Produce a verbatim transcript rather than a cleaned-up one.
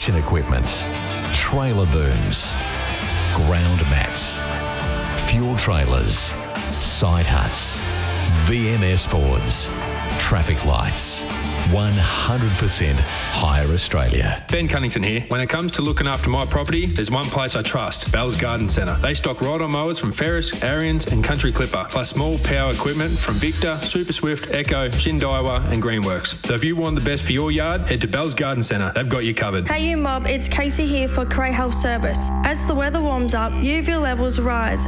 construction equipment, trailer booms, ground mats, fuel trailers, side huts, V M S boards, traffic lights. one hundred percent Hire Australia. Ben Cunnington here. When it comes to looking after my property, there's one place I trust, Bell's Garden Centre. They stock ride-on mowers from Ferris, Ariens and Country Clipper, plus small power equipment from Victor, Super Swift, Echo, Shindaiwa and Greenworks. So if you want the best for your yard, head to Bell's Garden Centre. They've got you covered. Hey you mob, it's Casey here for Cray Health Service. As the weather warms up, U V levels rise